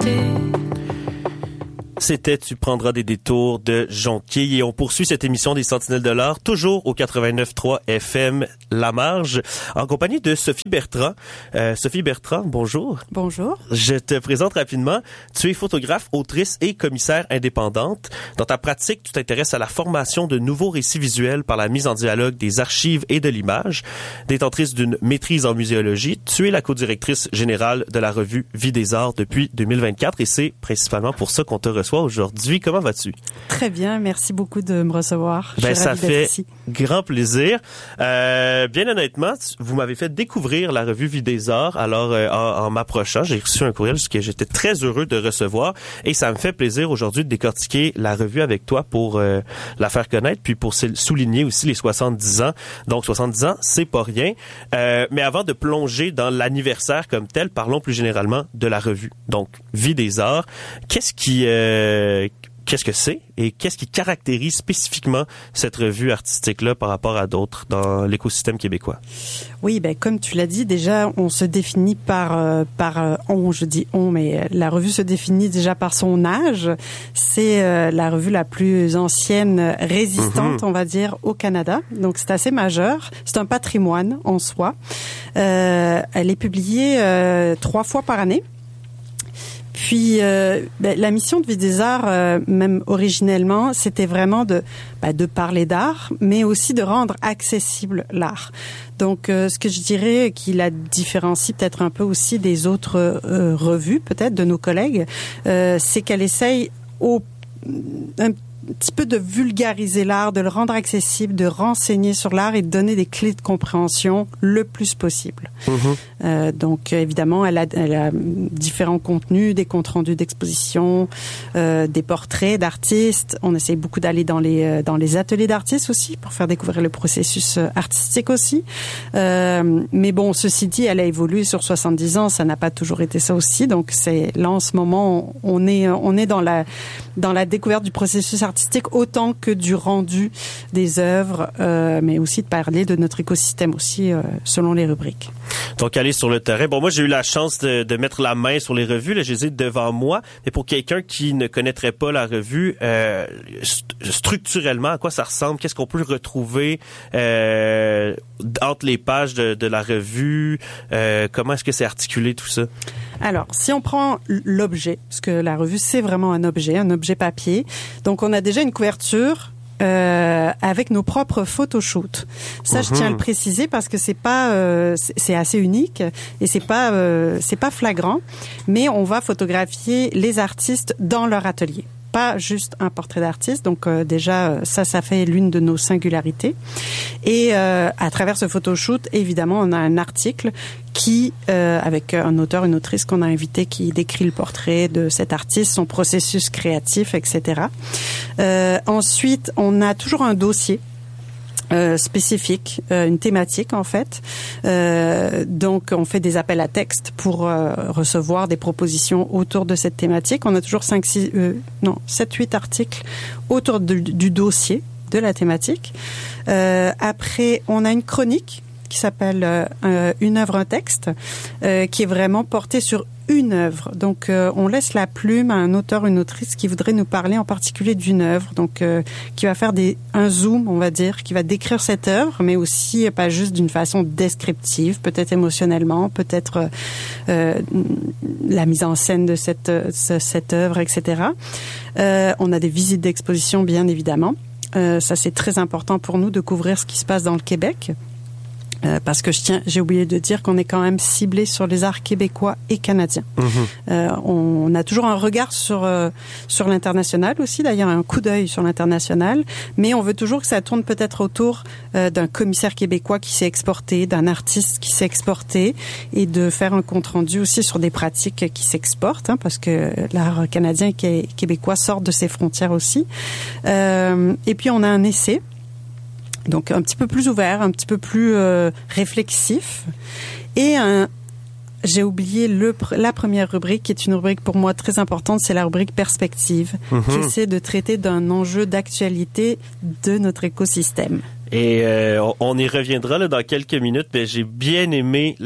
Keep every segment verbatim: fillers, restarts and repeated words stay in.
l'été. C'était Tu prendras des détours de Jonquier et on poursuit cette émission des Sentinelles de l'Art toujours au quatre-vingt-neuf point trois F M La Marge en compagnie de Sophie Bertrand. Euh, Sophie Bertrand, bonjour. Bonjour. Je te présente rapidement. Tu es photographe, autrice et commissaire indépendante. Dans ta pratique, tu t'intéresses à la formation de nouveaux récits visuels par la mise en dialogue des archives et de l'image. Détentrice d'une maîtrise en muséologie, tu es la co-directrice générale de la revue Vie des Arts depuis deux mille vingt-quatre et c'est principalement pour ça qu'on te reçoit aujourd'hui. Comment vas-tu? Très bien, merci beaucoup de me recevoir. Je ben, suis ça ravie fait d'être ici. Grand plaisir. Euh, bien honnêtement, vous m'avez fait découvrir la revue Vie des Arts. Alors, euh, en, en m'approchant, j'ai reçu un courriel que j'étais très heureux de recevoir et ça me fait plaisir aujourd'hui de décortiquer la revue avec toi pour euh, la faire connaître puis pour souligner aussi les soixante-dix ans. Donc, soixante-dix ans, c'est pas rien. Euh, mais avant de plonger dans l'anniversaire comme tel, parlons plus généralement de la revue. Donc, Vie des Arts. Qu'est-ce qui... Euh, Euh, qu'est-ce que c'est et qu'est-ce qui caractérise spécifiquement cette revue artistique-là par rapport à d'autres dans l'écosystème québécois? Oui, ben comme tu l'as dit, déjà, on se définit par, euh, par euh, on, je dis on, mais la revue se définit déjà par son âge. C'est euh, la revue la plus ancienne résistante, mm-hmm. on va dire, au Canada. Donc, c'est assez majeur. C'est un patrimoine en soi. Euh, elle est publiée euh, trois fois par année. Puis euh, ben, la mission de Vie des Arts, euh, même originellement, c'était vraiment de ben, de parler d'art, mais aussi de rendre accessible l'art. Donc, euh, ce que je dirais qui la différencie peut-être un peu aussi des autres euh, revues, peut-être de nos collègues, euh, c'est qu'elle essaye au un petit peu de vulgariser l'art, de le rendre accessible, de renseigner sur l'art et de donner des clés de compréhension le plus possible. Mm-hmm. Euh, donc, évidemment, elle a, elle a différents contenus, des comptes rendus d'exposition, euh, des portraits d'artistes. On essaie beaucoup d'aller dans les dans les ateliers d'artistes aussi pour faire découvrir le processus artistique aussi. Euh, mais bon, ceci dit, elle a évolué sur soixante-dix ans. Ça n'a pas toujours été ça aussi. Donc, c'est là en ce moment, on est on est dans la dans la découverte du processus artistique autant que du rendu des œuvres, euh, mais aussi de parler de notre écosystème aussi, euh, selon les rubriques. Donc, aller sur le terrain. Bon, moi, j'ai eu la chance de, de mettre la main sur les revues. Là, je les ai devant moi. Mais pour quelqu'un qui ne connaîtrait pas la revue, euh, st- structurellement, à quoi ça ressemble? Qu'est-ce qu'on peut retrouver euh, entre les pages de, de la revue? Euh, comment est-ce que c'est articulé, tout ça? Alors, si on prend l'objet, parce que la revue, c'est vraiment un objet, un objet papier. Donc, on a déjà une couverture euh, avec nos propres photoshoots. Ça, mm-hmm. je tiens à le préciser parce que c'est pas, euh, c'est assez unique et c'est pas, euh, c'est pas flagrant. Mais on va photographier les artistes dans leur atelier. Pas juste un portrait d'artiste, donc euh, déjà ça, ça fait l'une de nos singularités. Et euh, à travers ce photoshoot, évidemment, on a un article qui, euh, avec un auteur, une autrice qu'on a invité, qui décrit le portrait de cet artiste, son processus créatif, et cetera. Euh, ensuite, on a toujours un dossier. Euh, spécifique, euh, une thématique en fait. Euh, donc, on fait des appels à texte pour euh, recevoir des propositions autour de cette thématique. On a toujours cinq, six, euh, non, sept, huit articles autour de, du dossier de la thématique. Euh, après, on a une chronique qui s'appelle euh, Une œuvre, un texte, euh, qui est vraiment portée sur une œuvre. Donc, euh, on laisse la plume à un auteur, une autrice qui voudrait nous parler en particulier d'une œuvre, donc euh, qui va faire des un zoom, on va dire, qui va décrire cette œuvre, mais aussi pas juste d'une façon descriptive, peut-être émotionnellement, peut-être euh, la mise en scène de cette cette œuvre, et cetera. Euh, on a des visites d'exposition, bien évidemment. Euh, ça, c'est très important pour nous de couvrir ce qui se passe dans le Québec. Euh, parce que je tiens, j'ai oublié de dire qu'on est quand même ciblé sur les arts québécois et canadiens. Mmh. Euh, on, on a toujours un regard sur euh, sur l'international aussi, d'ailleurs un coup d'œil sur l'international, mais on veut toujours que ça tourne peut-être autour euh, d'un commissaire québécois qui s'est exporté, d'un artiste qui s'est exporté, et de faire un compte rendu aussi sur des pratiques qui s'exportent, hein, parce que l'art canadien et québécois sort de ses frontières aussi. Euh, et puis on a un essai. Donc un petit peu plus ouvert, un petit peu plus euh, réflexif. Et un, j'ai oublié le, la première rubrique, qui est une rubrique pour moi très importante, c'est la rubrique perspective, mm-hmm. qui essaie de traiter d'un enjeu d'actualité de notre écosystème. Et euh, on, on y reviendra là, dans quelques minutes, mais j'ai bien aimé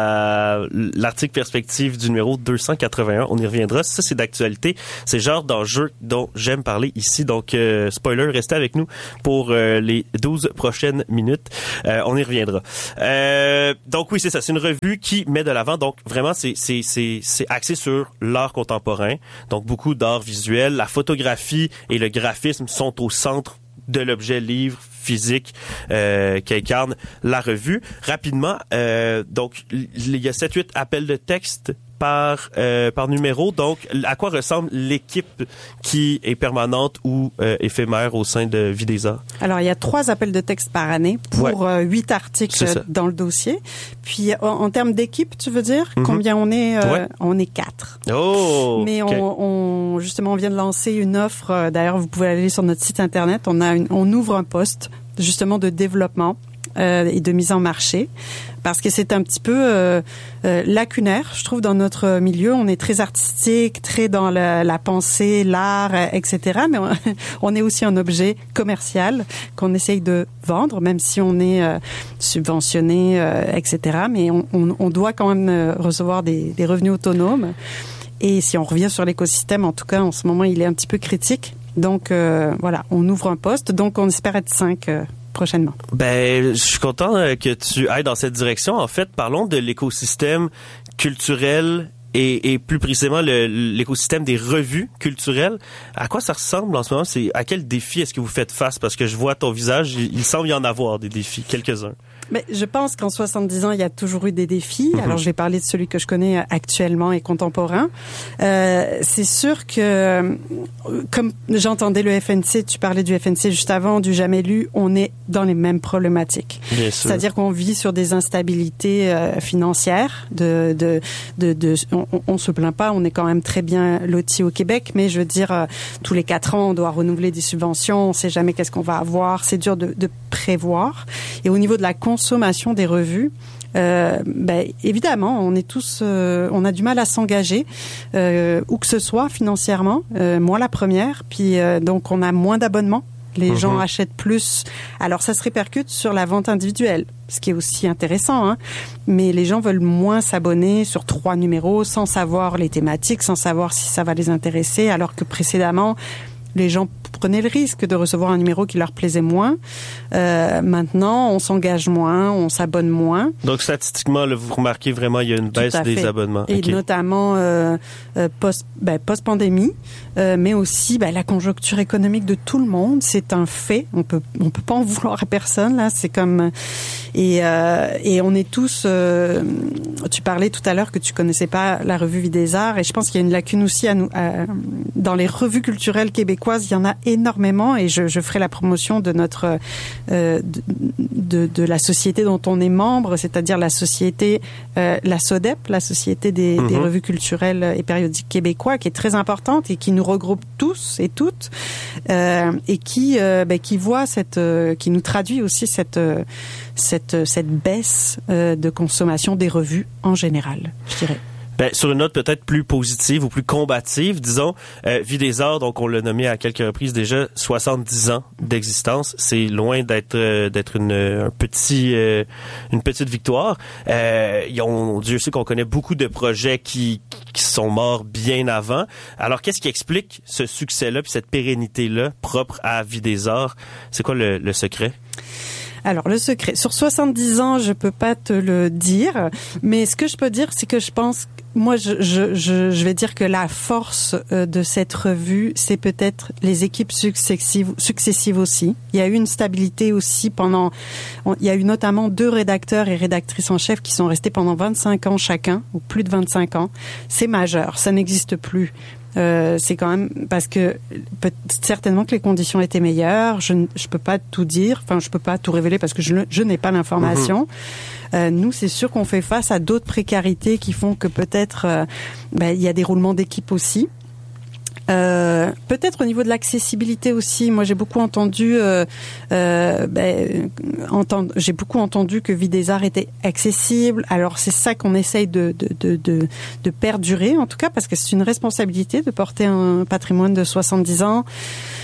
la l'article perspective du numéro deux cent quatre-vingt-un. On y reviendra. Ça, c'est d'actualité. C'est le genre d'enjeu dont j'aime parler ici. Donc, euh, spoiler, restez avec nous pour euh, les douze prochaines minutes. Euh, on y reviendra. Euh, donc oui, c'est ça. C'est une revue qui met de l'avant. Donc, vraiment, c'est c'est c'est c'est axé sur l'art contemporain. Donc, beaucoup d'art visuel. La photographie et le graphisme sont au centre de l'objet livre physique euh, qui incarne la revue. Rapidement, euh, donc il y a sept huit appels de texte par euh, par numéro. Donc, à quoi ressemble l'équipe qui est permanente ou euh, éphémère au sein de Vie des Arts? Alors, il y a trois appels de texte par année pour ouais. euh, huit articles dans le dossier. Puis, en, en termes d'équipe, tu veux dire, mm-hmm. combien on est? Euh, ouais. On est quatre. Oh! Mais okay. on, on, justement, on vient de lancer une offre. Euh, d'ailleurs, vous pouvez aller sur notre site Internet. On a une, on ouvre un poste, justement, de développement euh, et de mise en marché. Parce que c'est un petit peu euh, euh, lacunaire, je trouve, dans notre milieu. On est très artistique, très dans la, la pensée, l'art, et cetera. Mais on, on est aussi un objet commercial qu'on essaye de vendre, même si on est euh, subventionné, euh, et cetera. Mais on, on, on doit quand même recevoir des, des revenus autonomes. Et si on revient sur l'écosystème, en tout cas, en ce moment, il est un petit peu critique. Donc, euh, voilà, on ouvre un poste. Donc, on espère être cinq euh, prochainement. Ben, je suis content que tu ailles dans cette direction. En fait, parlons de l'écosystème culturel et, et plus précisément le, l'écosystème des revues culturelles. À quoi ça ressemble en ce moment? C'est à quel défi est-ce que vous faites face? Parce que je vois ton visage, il, il semble y en avoir des défis, quelques-uns. Mais je pense qu'en soixante-dix ans, il y a toujours eu des défis. Mm-hmm. Alors, je vais parler de celui que je connais actuellement et contemporain. Euh, c'est sûr que, comme j'entendais le F N C, tu parlais du F N C juste avant, du Jamais lu, on est dans les mêmes problématiques. Bien sûr. C'est-à-dire qu'on vit sur des instabilités euh, financières. De, de, de, de, on, on se plaint pas, on est quand même très bien loti au Québec, mais je veux dire, euh, tous les quatre ans, on doit renouveler des subventions, on sait jamais qu'est-ce qu'on va avoir. C'est dur de, de prévoir. Et au niveau de la consommation des revues, euh, ben évidemment, on est tous, euh, on a du mal à s'engager, euh, où que ce soit financièrement. Euh, moi, la première. Puis euh, donc, on a moins d'abonnements. Les mmh. gens achètent plus. Alors, ça se répercute sur la vente individuelle, ce qui est aussi intéressant, hein. Mais les gens veulent moins s'abonner sur trois numéros sans savoir les thématiques, sans savoir si ça va les intéresser, alors que précédemment, les gens prenaient le risque de recevoir un numéro qui leur plaisait moins. Euh, maintenant, on s'engage moins, on s'abonne moins. Donc, statistiquement, là, vous remarquez vraiment il y a une baisse des abonnements. Et okay. notamment euh, euh, post, ben, post-pandémie, euh, mais aussi ben, la conjoncture économique de tout le monde. C'est un fait. On peut, on peut pas en vouloir à personne, là. C'est comme... Et, euh, et on est tous... Euh, tu parlais tout à l'heure que tu connaissais pas la revue Vie des Arts, et je pense qu'il y a une lacune aussi à nous, à, dans les revues culturelles québécoises. Il y en a énormément, et je, je ferai la promotion de notre euh, de, de, de la société dont on est membre, c'est-à-dire la société, euh, la SODEP, la Société des, mm-hmm. des revues culturelles et périodiques québécois, qui est très importante et qui nous regroupe tous et toutes, euh, et qui euh, ben, qui voit cette, euh, qui nous traduit aussi cette euh, cette cette baisse euh, de consommation des revues en général, je dirais. Ben, sur une note peut-être plus positive ou plus combative, disons, euh, Vie des Arts, donc on l'a nommé à quelques reprises déjà, soixante-dix ans d'existence, c'est loin d'être euh, d'être une un petit euh, une petite victoire. Euh, on, Dieu sait qu'on connaît beaucoup de projets qui qui sont morts bien avant. Alors qu'est-ce qui explique ce succès-là puis cette pérennité-là propre à Vie des Arts? C'est quoi le, le secret? Alors, le secret, sur soixante-dix ans, je peux pas te le dire, mais ce que je peux dire, c'est que je pense, moi, je, je, je, je vais dire que la force de cette revue, c'est peut-être les équipes successives, successives aussi. Il y a eu une stabilité aussi pendant, il y a eu notamment deux rédacteurs et rédactrices en chef qui sont restés pendant vingt-cinq ans chacun, ou plus de vingt-cinq ans. C'est majeur, ça n'existe plus. Euh, c'est quand même parce que peut, certainement que les conditions étaient meilleures. Je ne je peux pas tout dire, enfin je peux pas tout révéler parce que je, je n'ai pas l'information. Mmh. Euh, nous, c'est sûr qu'on fait face à d'autres précarités qui font que peut-être euh, ben, il y a des roulements d'équipe aussi. Euh, peut-être au niveau de l'accessibilité aussi. Moi, j'ai beaucoup entendu, euh, euh, ben, entendre, j'ai beaucoup entendu que Vie des Arts était accessible. Alors, c'est ça qu'on essaye de, de, de, de, de perdurer, en tout cas, parce que c'est une responsabilité de porter un patrimoine de soixante-dix ans.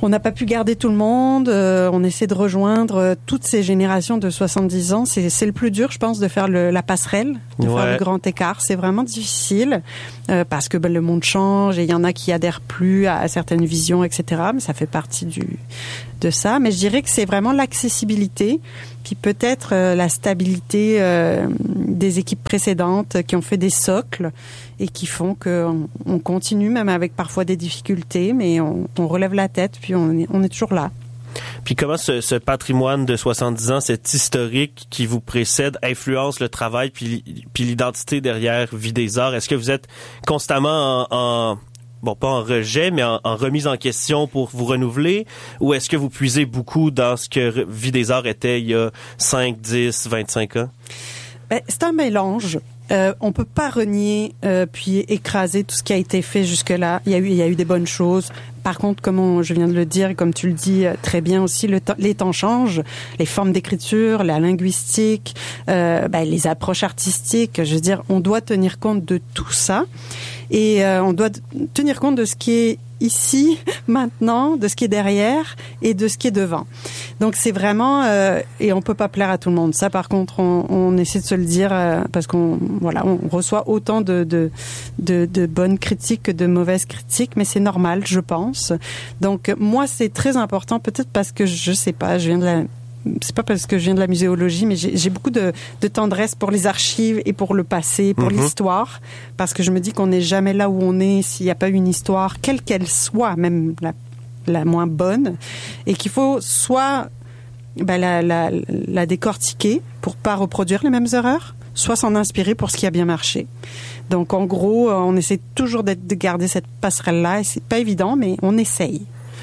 On n'a pas pu garder tout le monde. Euh, on essaie de rejoindre euh, toutes ces générations de soixante-dix ans. C'est, c'est le plus dur, je pense, de faire le, la passerelle, de ouais. faire le grand écart. C'est vraiment difficile euh, parce que ben, le monde change et il y en a qui adhèrent plus à, à certaines visions, et cetera. Mais ça fait partie du de ça. Mais je dirais que c'est vraiment l'accessibilité, puis peut-être euh, la stabilité euh, des équipes précédentes qui ont fait des socles et qui font qu'on on continue, même avec parfois des difficultés, mais on, on relève la tête, puis on est, on est toujours là. Puis comment ce, ce patrimoine de soixante-dix ans, cet historique qui vous précède, influence le travail puis, puis l'identité derrière Vie des Arts? Est-ce que vous êtes constamment en... en bon, pas en rejet, mais en, en remise en question pour vous renouveler? Ou est-ce que vous puisez beaucoup dans ce que Vie des Arts était il y a cinq, dix, vingt-cinq ans? Ben, c'est un mélange. Euh, on peut pas renier euh, puis écraser tout ce qui a été fait jusque-là. Il y a eu, il y a eu des bonnes choses. Par contre, comme on, je viens de le dire et comme tu le dis euh, très bien aussi, le temps, les temps changent. Les formes d'écriture, la linguistique, euh, ben, les approches artistiques. Je veux dire, on doit tenir compte de tout ça et euh, on doit tenir compte de ce qui est ici, maintenant, de ce qui est derrière et de ce qui est devant. Donc c'est vraiment euh, et on peut pas plaire à tout le monde. Ça, par contre, on, on essaie de se le dire euh, parce qu'on voilà, on reçoit autant de, de de de bonnes critiques que de mauvaises critiques, mais c'est normal, je pense. Donc moi, c'est très important, peut-être parce que je sais pas, je viens de la c'est pas parce que je viens de la muséologie, mais j'ai, j'ai beaucoup de, de tendresse pour les archives et pour le passé, pour mm-hmm. l'histoire, parce que je me dis qu'on n'est jamais là où on est s'il n'y a pas une histoire, quelle qu'elle soit, même la, la moins bonne, et qu'il faut soit ben, la, la, la décortiquer pour pas reproduire les mêmes erreurs, soit s'en inspirer pour ce qui a bien marché. Donc en gros, on essaie toujours de garder cette passerelle-là, et c'est pas évident, mais on essaye.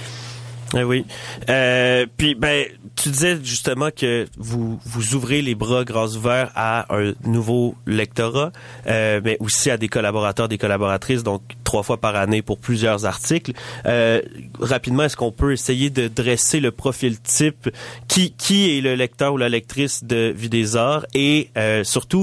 Eh oui. Euh, puis, ben, tu disais justement que vous vous ouvrez les bras grands ouverts à un nouveau lectorat, euh, mais aussi à des collaborateurs, des collaboratrices, donc trois fois par année pour plusieurs articles. Euh, rapidement, est-ce qu'on peut essayer de dresser le profil type? Qui qui est le lecteur ou la lectrice de Vie des Arts et euh, surtout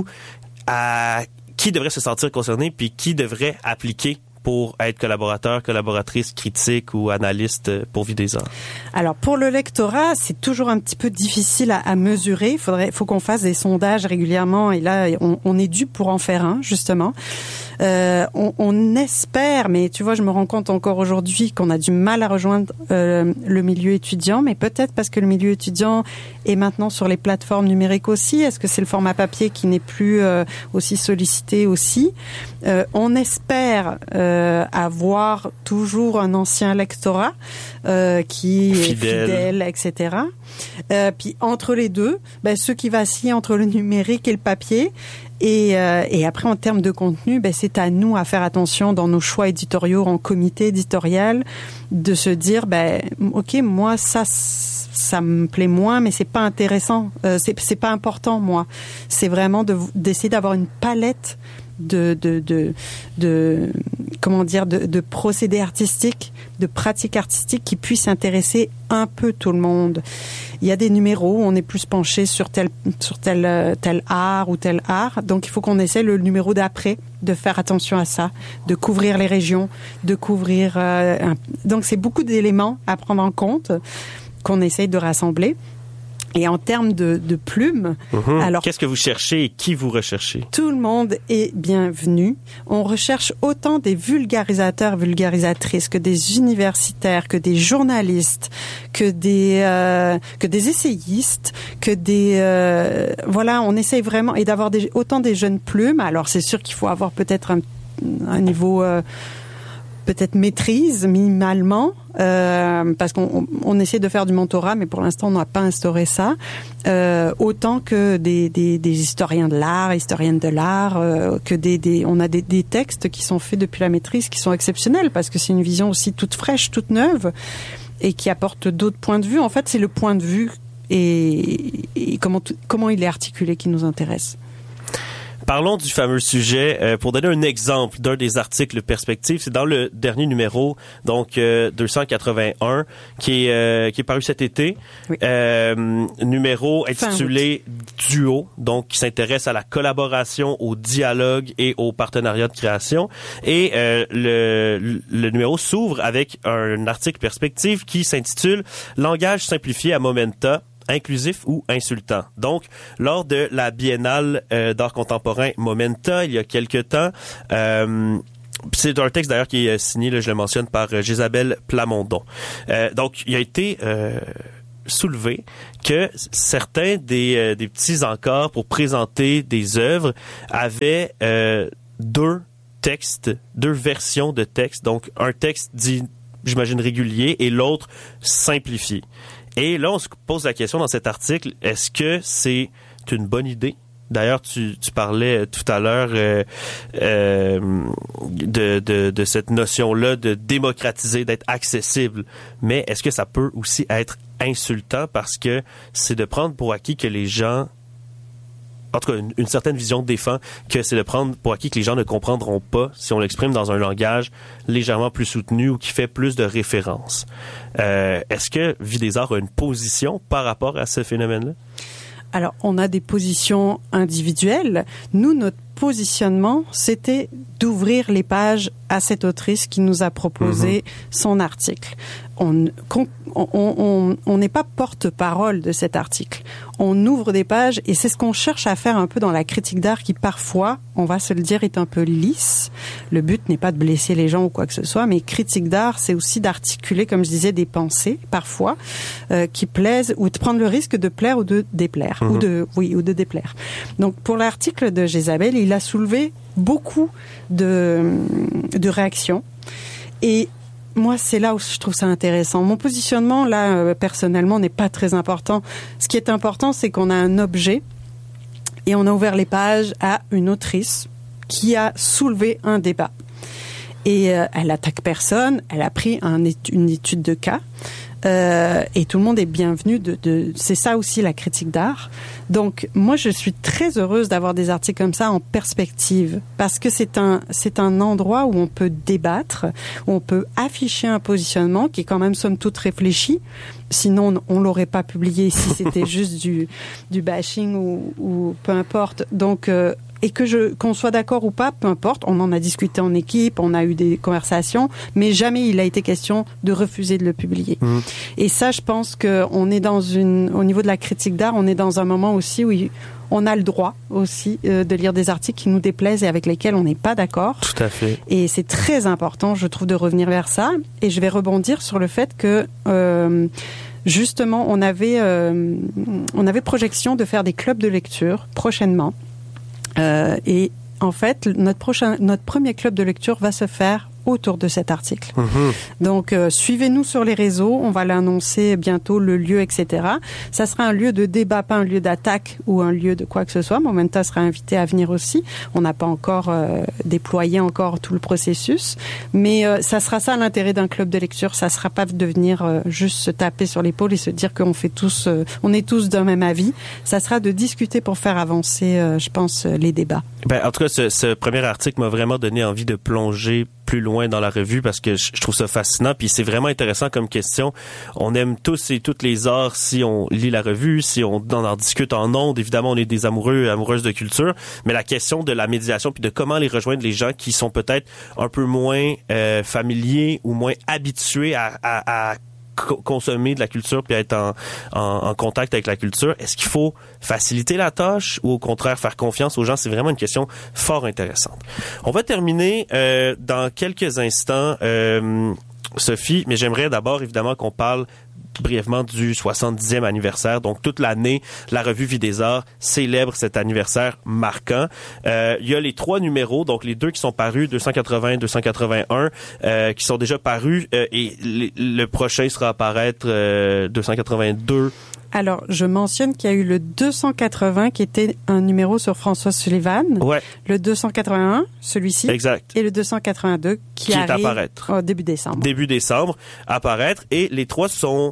à qui devrait se sentir concerné puis qui devrait appliquer pour être collaborateur, collaboratrice, critique ou analyste pour Vie des Arts? Alors, pour le lectorat, c'est toujours un petit peu difficile à, à mesurer. Il faudrait, faut qu'on fasse des sondages régulièrement et là, on, on est dû pour en faire un, justement. Euh, on, on espère, mais tu vois, je me rends compte encore aujourd'hui qu'on a du mal à rejoindre euh, le milieu étudiant, mais peut-être parce que le milieu étudiant est maintenant sur les plateformes numériques aussi. Est-ce que c'est le format papier qui n'est plus euh, aussi sollicité aussi? Euh, on espère euh, avoir toujours un ancien lectorat euh, qui fidèle. est fidèle, et cetera. Euh, puis entre les deux, ben, ceux qui vacillent entre le numérique et le papier. Et, euh, et après, en termes de contenu, ben, c'est à nous à faire attention dans nos choix éditoriaux en comité éditorial, de se dire, ben, ok, moi ça, ça me plaît moins, mais c'est pas intéressant, euh, c'est, c'est pas important, moi. C'est vraiment de, d'essayer d'avoir une palette de, de, de, de comment dire, de, de procédés artistiques, de pratiques artistiques qui puissent intéresser un peu tout le monde. Il y a des numéros où on est plus penché sur tel, sur tel, tel art ou tel art. Donc, il faut qu'on essaie le numéro d'après de faire attention à ça, de couvrir les régions, de couvrir... Euh, un... Donc, c'est beaucoup d'éléments à prendre en compte qu'on essaye de rassembler. Et en termes de, de plumes, mmh. alors qu'est-ce que vous cherchez et qui vous recherchez? Tout le monde est bienvenu. On recherche autant des vulgarisateurs, vulgarisatrices que des universitaires, que des journalistes, que des euh, que des essayistes, que des euh, voilà. On essaye vraiment et d'avoir des, autant des jeunes plumes. Alors c'est sûr qu'il faut avoir peut-être un, un niveau euh, peut-être maîtrise minimalement, euh, parce qu'on on, on essaie de faire du mentorat, mais pour l'instant on n'a pas instauré ça. Euh, autant que des, des, des historiens de l'art, historiennes de l'art, euh, que des, des on a des, des textes qui sont faits depuis la maîtrise qui sont exceptionnels parce que c'est une vision aussi toute fraîche, toute neuve et qui apporte d'autres points de vue. En fait, c'est le point de vue et, et comment comment il est articulé qui nous intéresse. Parlons du fameux sujet. Euh, pour donner un exemple d'un des articles Perspective, c'est dans le dernier numéro, donc euh, deux cent quatre-vingt-un, qui est euh, qui est paru cet été. Oui. Euh, numéro intitulé Duo, donc qui s'intéresse à la collaboration, au dialogue et au partenariat de création. Et euh, le, le numéro s'ouvre avec un article Perspective qui s'intitule Langage simplifié à Momenta, inclusif ou insultant. Donc, lors de la Biennale euh, d'art contemporain Momenta, il y a quelque temps, euh, c'est un texte d'ailleurs qui est signé, là, je le mentionne, par euh, Jésabelle Plamondon. Euh, donc, il a été euh, soulevé que certains des, euh, des petits encores pour présenter des œuvres avaient euh, deux textes, deux versions de texte. Donc, un texte dit, j'imagine, régulier et l'autre simplifié. Et là, on se pose la question dans cet article, est-ce que c'est une bonne idée? D'ailleurs, tu, tu parlais tout à l'heure euh, euh, de, de, de cette notion-là de démocratiser, d'être accessible. Mais est-ce que ça peut aussi être insultant parce que c'est de prendre pour acquis que les gens... En tout cas, une, une certaine vision défend que c'est de prendre pour acquis que les gens ne comprendront pas si on l'exprime dans un langage légèrement plus soutenu ou qui fait plus de références. Euh, est-ce que Vie des Arts a une position par rapport à ce phénomène-là? Alors, on a des positions individuelles. Nous, notre positionnement, c'était d'ouvrir les pages à cette autrice qui nous a proposé mmh. son article. On on on n'est pas porte-parole de cet article. On ouvre des pages et c'est ce qu'on cherche à faire un peu dans la critique d'art qui parfois, on va se le dire, est un peu lisse. Le but n'est pas de blesser les gens ou quoi que ce soit, mais critique d'art, c'est aussi d'articuler, comme je disais, des pensées parfois euh, qui plaisent ou de prendre le risque de plaire ou de déplaire mmh. ou de oui ou de déplaire. Donc pour l'article de Jésabelle, il a soulevé beaucoup de de réactions et moi, c'est là où je trouve ça intéressant. Mon positionnement, là, euh, personnellement, n'est pas très important. Ce qui est important, c'est qu'on a un objet et on a ouvert les pages à une autrice qui a soulevé un débat. Et euh, elle attaque personne, elle a pris un, une étude de cas. Euh, et tout le monde est bienvenu. De, de, c'est ça aussi la critique d'art. Donc, moi, je suis très heureuse d'avoir des articles comme ça en perspective, parce que c'est un c'est un endroit où on peut débattre, où on peut afficher un positionnement qui est quand même somme toute réfléchi. Sinon, on, on l'aurait pas publié si c'était juste du du bashing ou, ou peu importe. Donc euh, et que je qu'on soit d'accord ou pas, peu importe, on en a discuté en équipe, on a eu des conversations, mais jamais il a été question de refuser de le publier. Mmh. Et ça, je pense que on est dans une, au niveau de la critique d'art, on est dans un moment aussi où il, on a le droit aussi euh, de lire des articles qui nous déplaisent et avec lesquels on n'est pas d'accord. Tout à fait. Et c'est très important, je trouve, de revenir vers ça. Et je vais rebondir sur le fait que euh, justement, on avait euh, on avait projection de faire des clubs de lecture prochainement. Euh, et en fait, notre prochain, notre premier club de lecture va se faire autour de cet article. Mmh. Donc, euh, suivez-nous sur les réseaux. On va l'annoncer bientôt, le lieu, et cetera. Ça sera un lieu de débat, pas un lieu d'attaque ou un lieu de quoi que ce soit. Momenta sera invité à venir aussi. On n'a pas encore euh, déployé encore tout le processus, mais euh, ça sera ça l'intérêt d'un club de lecture. Ça sera pas de venir euh, juste se taper sur l'épaule et se dire qu'on fait tous, euh, on est tous d'un même avis. Ça sera de discuter pour faire avancer, euh, je pense, les débats. Ben, en tout cas, ce, ce premier article m'a vraiment donné envie de plonger plus loin dans la revue parce que je trouve ça fascinant puis c'est vraiment intéressant comme question. On aime tous et toutes les arts si on lit la revue, si on en, en discute en ondes. Évidemment, on est des amoureux, amoureuses de culture, mais la question de la médiation puis de comment les rejoindre les gens qui sont peut-être un peu moins euh, familiers ou moins habitués à, à, à consommer de la culture puis être en, en, en contact avec la culture. Est-ce qu'il faut faciliter la tâche ou au contraire faire confiance aux gens? C'est vraiment une question fort intéressante. On va terminer euh, dans quelques instants, euh, Sophie, mais j'aimerais d'abord évidemment qu'on parle brièvement du soixante-dixième anniversaire. Donc, toute l'année, la revue Vie des Arts célèbre cet anniversaire marquant. Euh, il y a les trois numéros, donc les deux qui sont parus, deux cent quatre-vingts, deux cent quatre-vingt-un, euh, qui sont déjà parus euh, et les, le prochain sera à paraître euh, deux cent quatre-vingt-deux. Alors, je mentionne qu'il y a eu le deux cent quatre-vingts qui était un numéro sur François Sullivan. Ouais. Le deux cent quatre-vingt-un, celui-ci. Exact. Et le deux cent quatre-vingt-deux qui, qui arrive est à paraître. Au début décembre. Début décembre, à paraître. Et les trois sont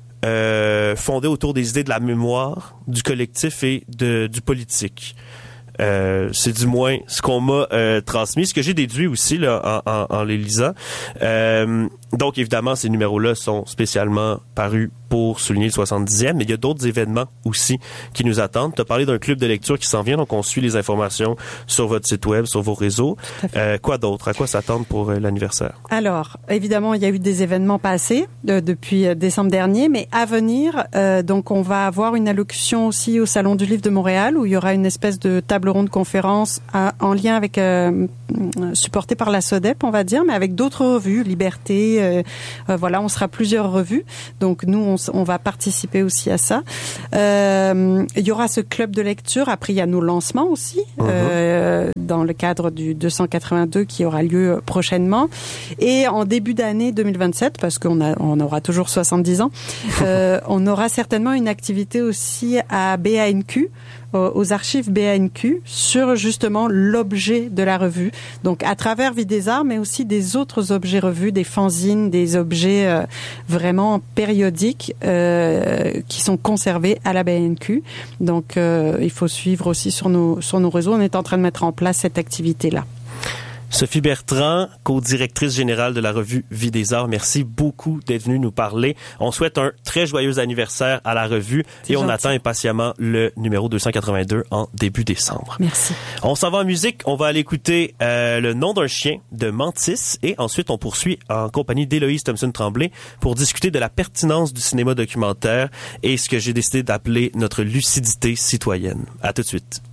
euh, fondés autour des idées de la mémoire, du collectif et de, du politique. Euh, c'est du moins ce qu'on m'a euh, transmis, ce que j'ai déduit aussi là, en, en, en les lisant. Euh, donc, évidemment, ces numéros-là sont spécialement parus pour souligner le soixante-dixième, mais il y a d'autres événements aussi qui nous attendent. Tu as parlé d'un club de lecture qui s'en vient, donc on suit les informations sur votre site web, sur vos réseaux. Euh, quoi d'autre? À quoi s'attendre pour euh, l'anniversaire? Alors, évidemment, il y a eu des événements passés euh, depuis euh, décembre dernier, mais à venir, euh, donc on va avoir une allocution aussi au Salon du Livre de Montréal, où il y aura une espèce de table ronde conférence à, en lien avec, euh, supportée par la SODEP, on va dire, mais avec d'autres revues, Liberté, euh, euh, voilà, on sera plusieurs revues. Donc nous, on on va participer aussi à ça. Euh, il y aura ce club de lecture. Après, il y a nos lancements aussi, uh-huh. euh, dans le cadre du deux cent quatre-vingt-deux qui aura lieu prochainement. Et en début d'année deux mille vingt-sept, parce qu'on a, on aura toujours soixante-dix ans, euh, on aura certainement une activité aussi à B A N Q, aux archives B A N Q, sur justement l'objet de la revue. Donc, à travers Vie des Arts, mais aussi des autres objets revus, des fanzines, des objets euh, vraiment périodiques euh, qui sont conservés à la B A N Q. Donc, euh, il faut suivre aussi sur nos, sur nos réseaux. On est en train de mettre en place cette activité-là. Sophie Bertrand, co-directrice générale de la revue Vie des Arts, merci beaucoup d'être venue nous parler. On souhaite un très joyeux anniversaire à la revue C'est et gentil. On attend impatiemment le numéro deux cent quatre-vingt-deux en début décembre. Merci. On s'en va en musique. On va aller écouter euh, Le nom d'un chien de Mantis et ensuite on poursuit en compagnie d'Héloïse Thompson-Tremblay pour discuter de la pertinence du cinéma documentaire et ce que j'ai décidé d'appeler notre lucidité citoyenne. À tout de suite.